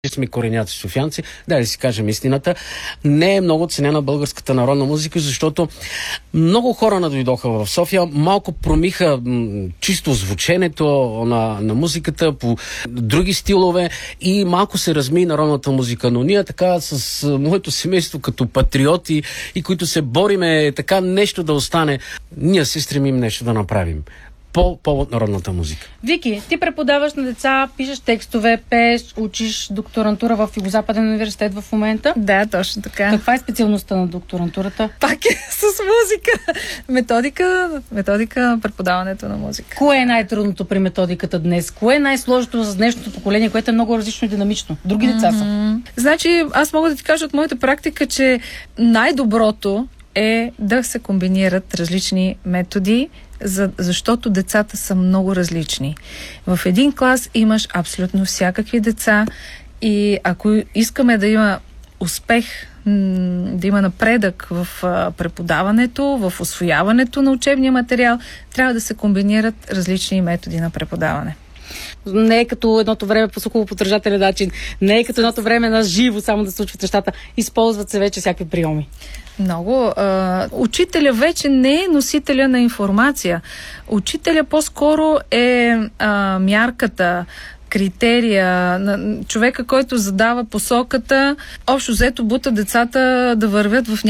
сме кореняци софиянци, да си кажем истината, не е много ценена българската народна музика, защото много хора надойдоха в София, малко промиха чисто звученето на музиката по други стилове и малко се разми народната музика. Но ние така с моето семейство като патриоти и които се бориме така нещо да остане, ние се стремим нещо да направим по повод народната музика. Вики, ти преподаваш на деца, пишеш текстове, пееш, учиш докторантура в Югозападен университет в момента. Да, точно така. Каква е специалността на докторантурата? Пак е с музика. Методика преподаването на музика. Кое е най-трудното при методиката днес? Кое е най-сложното за днешното поколение, което е много различно и динамично? Други деца са. Значи, аз мога да ти кажа от моята практика, че най-доброто е да се комбинират различни методи, защото децата са много различни. В един клас имаш абсолютно всякакви деца и ако искаме да има успех, да има напредък в преподаването, в усвояването на учебния материал, трябва да се комбинират различни методи на преподаване. Не е като едното време по слухово-поддържателен начин, не е като едното време на живо, само да случват нещата. Използват се вече всякакви приеми. Много. Учителя вече не е носителя на информация. Учителя по-скоро е мярката, критерия, на човека, който задава посоката, общо взето бута децата да вървят в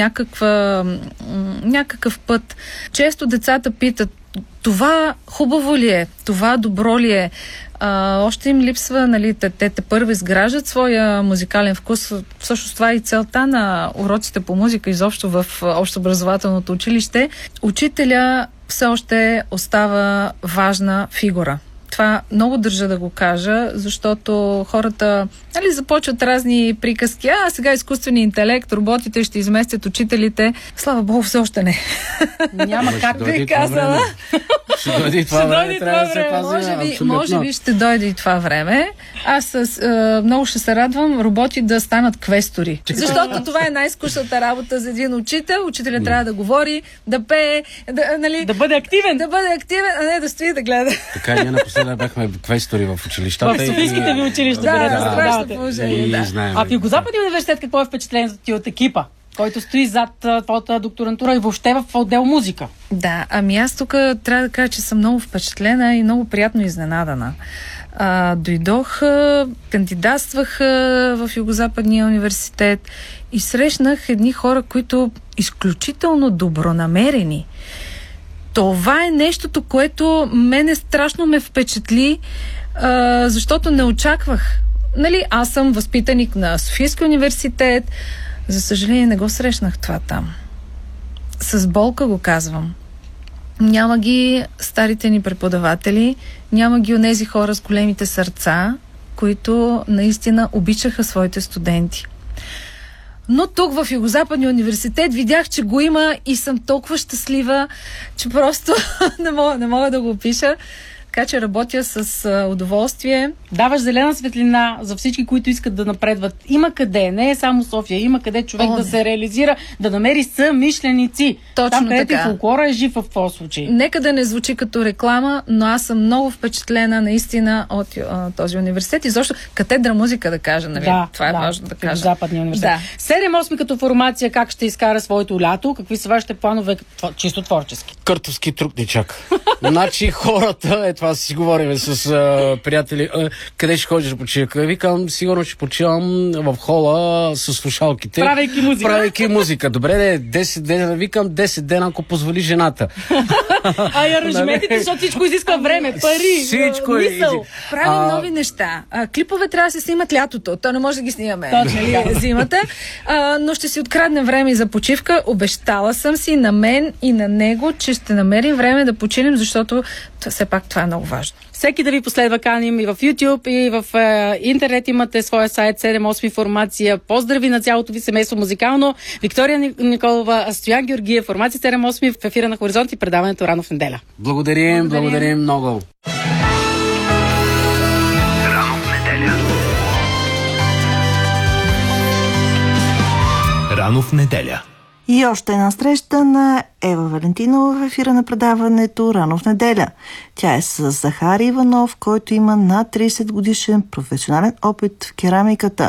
някакъв път. Често децата питат, това хубаво ли е? Това добро ли е? Още им липсва, нали, те първо изграждат своя музикален вкус. Всъщност това е и целта на уроците по музика изобщо в общообразователното училище. Учителя все още остава важна фигура. Това много държа да го кажа, защото хората, нали, започват разни приказки. Сега изкуственият интелект, роботите ще изместят учителите. Слава Богу, все още не. Няма как би казала. Ще дойде и това време, трябва да се пази. Може би ще дойде и това време. Аз много ще се радвам роботи да станат квестори. Защото това е най-скучната работа за един учител. Учителят трябва да говори, да пее, да бъде активен. А не да стои да гледа. Така ние напоследък бяхме квестори в училищата. В Софийските ви училища. Страшно положение. А в Югозападния университет какво е впечатлението ти от екипа, който стои зад твоята докторантура и въобще в отдел музика? Да, аз тук трябва да кажа, че съм много впечатлена и много приятно изненадана. Дойдох, кандидатствах в Югозападния университет и срещнах едни хора, които изключително добронамерени. Това е нещото, което мене страшно ме впечатли, защото не очаквах. Нали, аз съм възпитаник на Софийския университет. За съжаление, не го срещнах това там. С болка го казвам. Няма ги старите ни преподаватели, няма ги онези хора с големите сърца, които наистина обичаха своите студенти. Но тук в Югозападния университет видях, че го има и съм толкова щастлива, че просто не мога да го опиша. Така че работя с удоволствие. Даваш зелена светлина за всички, които искат да напредват. Има къде, не е само София, има къде човек да се реализира, да намери съмишленици. Точно там, където така. И фолклора е жив в този случай. Нека да не звучи като реклама, но аз съм много впечатлена наистина от този университет. И защо катедра музика да кажа, нали? Това е важно да кажа. Западния университет. 7-8 като формация, как ще изкара своето лято? Какви са вашите планове чисто творчески? Къртовски труп ни чака. Значи хората, това си говорим с приятели. Къде ще ходиш да почивка? Викам, сигурно ще почивам в хола с слушалките. Правейки музика. Добре, 10 дена. Викам 10 дена, ако позволи жената. И аранжиментите, защото всичко изисква време, пари, всичко мисъл. Правим нови неща. Клипове трябва да се снимат лятото. То не може да ги снимаме зимата. Но ще си откраднем време и за почивка. Обещала съм си на мен и на него, че ще намерим време да починем, защото все пак това е много важно. Всеки да ви последва, каним и в YouTube, и в интернет имате своя сайт 7-8 информация. Поздрави на цялото ви семейство музикално. Виктория Николова, Стоян Георгиев, формация 7-8 в ефира на Хоризонт и предаването Рано в неделя. Благодарим много. Рано в неделя. Рано в неделя. И още една среща на Ева Валентинова в ефира на предаването Рано в неделя. Тя е с Захари Иванов, който има над 30 годишен професионален опит в керамиката.